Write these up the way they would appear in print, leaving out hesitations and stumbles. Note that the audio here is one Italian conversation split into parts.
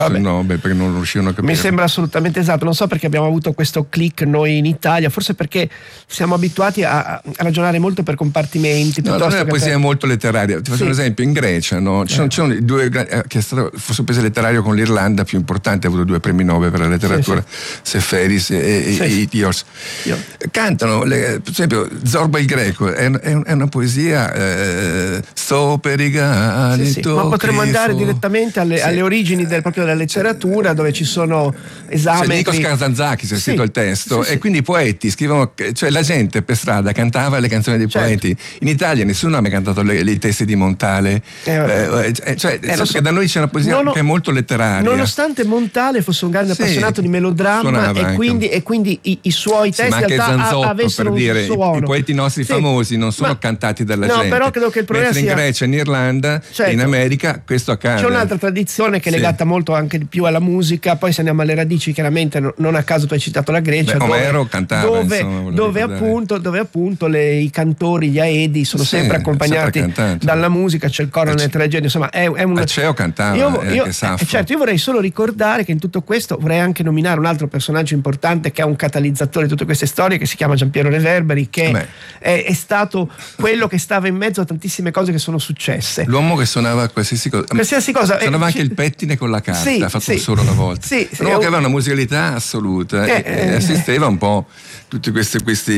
sul nome, perché non riuscivano a capire. Mi sembra assolutamente esatto. Non so perché abbiamo avuto questo click noi in Italia, forse perché siamo abituati a ragionare molto per compartimenti. No, la poesia è molto letteraria. Ti faccio un esempio: in Grecia, no? Ci sono due, che è stato forse un paese letterario con l'Irlanda più importante, ha avuto 2 premi Nobel per la letteratura, Seferis e Dios. Cantano, per esempio, Zorba il Greco è una poesia sto per i gani. Ma potremmo andare direttamente alle origini proprio della letteratura, dove ci sono esami. Nikos Kazantzakis ha scritto il testo, e quindi i poeti scrivono, cioè la gente per strada cantava le canzoni dei poeti. In Italia nessuno ha mai cantato i testi di Montale, che da noi c'è una poesia che è molto letteraria. Nonostante Montale fosse un grande appassionato di melodramma, e quindi i suoi testi in realtà Zanzotto, avessero per dire, un suono. I poeti nostri famosi non sono cantati dalla gente. Però credo che il problema sia in Grecia, in Irlanda, in America questo accade. C'è un'altra tradizione che è legata molto anche di più alla musica. Poi se andiamo alle radici, chiaramente non a caso tu hai citato la Grecia, Omero cantava, dove appunto i cantori, gli aedi sono sempre accompagnati dalla musica, c'è il coro nelle tragedie, insomma è un Aceo cantava, certo. Io vorrei solo ricordare che in tutto questo vorrei anche nominare un altro personaggio importante che è un catalizzatore di tutte queste storie, che si chiama Giampiero Reverberi, che è stato quello che stava in mezzo a tantissime cose che sono successe. L'uomo che suonava qualsiasi cosa. Suonava anche il pettine con la carta, ha fatto solo una volta. L'uomo che aveva una musicalità assoluta e assisteva un po' tutti questi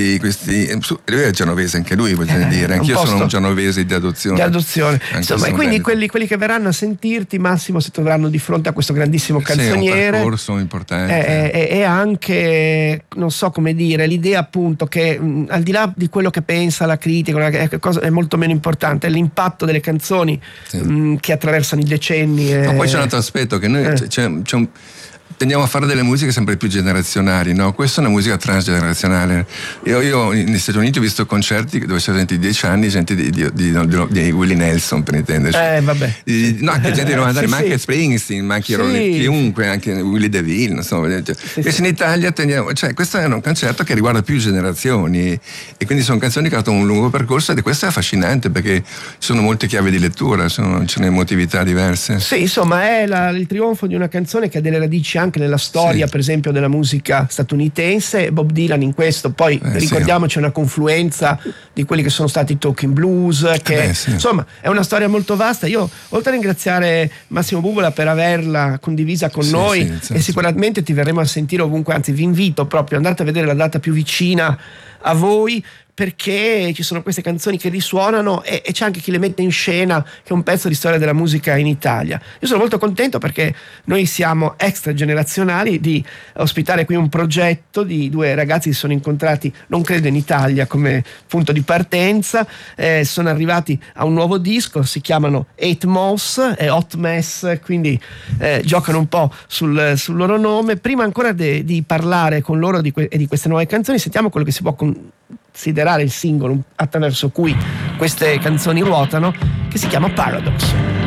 lui è genovese anche lui, voglio dire, anch'io sono un genovese di adozione. Insomma, e quindi quelli che verranno a sentirti, Massimo, si troveranno di fronte a questo grandissimo canzoniere. È un percorso importante. E anche, non so come dire, l'idea appunto che al di là di quello che pensa la critica, è molto meno importante, è l'impatto delle canzoni che attraversano i decenni. Ma poi c'è un altro aspetto, che noi tendiamo a fare delle musiche sempre più generazionali, no? Questa è una musica transgenerazionale. Io negli Stati Uniti ho visto concerti dove c'è gente di 10 anni, gente di Willie Nelson, per intenderci. Anche gente di 90 anni, ma anche Springsteen, ma anche chiunque, anche Willie DeVille, insomma. Invece in Italia questo è un concerto che riguarda più generazioni, e quindi sono canzoni che hanno un lungo percorso, ed questo è affascinante perché ci sono molte chiavi di lettura, c'è un'emotività diverse. Sì, insomma, è il trionfo di una canzone che ha delle radici anche nella storia, per esempio, della musica statunitense. Bob Dylan in questo, poi ricordiamoci, una confluenza di quelli che sono stati i Talking Blues, insomma è una storia molto vasta. Io, oltre a ringraziare Massimo Bubola per averla condivisa con noi, e sicuramente ti verremo a sentire ovunque, anzi vi invito proprio, andate a vedere la data più vicina a voi, perché ci sono queste canzoni che risuonano e c'è anche chi le mette in scena, che è un pezzo di storia della musica in Italia. Io sono molto contento perché noi siamo extra generazionali di ospitare qui un progetto di 2 ragazzi che si sono incontrati, non credo in Italia, come punto di partenza. Sono arrivati a un nuovo disco, si chiamano 8 Mouse e Hot Mess, quindi giocano un po' sul loro nome. Prima ancora di parlare con loro di queste nuove canzoni, sentiamo quello che si può considerare il singolo attraverso cui queste canzoni ruotano, che si chiama Paradox.